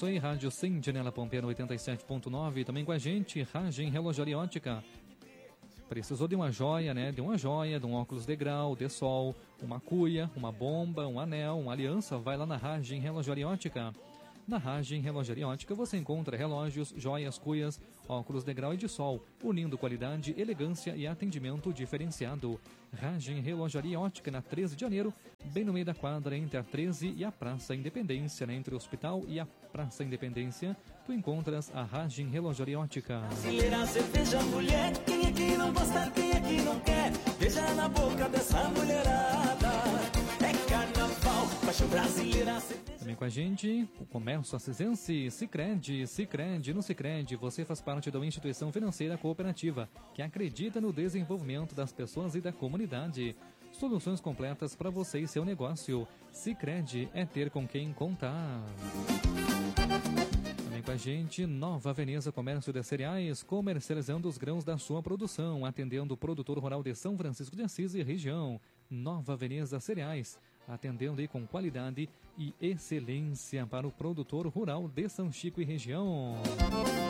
isso aí, Rádio Sentinela Pampeano 87.9. Também com a gente, Ragem Relojaria Ótica. Precisou de uma joia, né? De um óculos de grau, de sol, uma cuia, uma bomba, um anel, uma aliança. Vai lá na Ragem Relojaria Ótica. Na Ragem Relojaria Ótica você encontra relógios, joias, cuias, óculos de grau e de sol, unindo qualidade, elegância e atendimento diferenciado. Ragem Relojaria Ótica, na 13 de janeiro, bem no meio da quadra, entre a 13 e a Praça Independência, né? Entre o Hospital e a Praça Independência, tu encontras a Ragem Relojaria Ótica. Brasileira, cerveja, mulher, quem é que não gosta, quem é que não quer? Beija na boca dessa mulherada. É carnaval, paixão brasileira, cerveja. Também com a gente, o Comércio Assesense, Sicredi. No Sicredi, você faz parte de uma instituição financeira cooperativa que acredita no desenvolvimento das pessoas e da comunidade. Soluções completas para você e seu negócio. Sicredi é ter com quem contar. Também com a gente, Nova Veneza Comércio de Cereais, comercializando os grãos da sua produção, atendendo o produtor rural de São Francisco de Assis e região. Nova Veneza Cereais, atendendo aí com qualidade e excelência para o produtor rural de São Chico e região.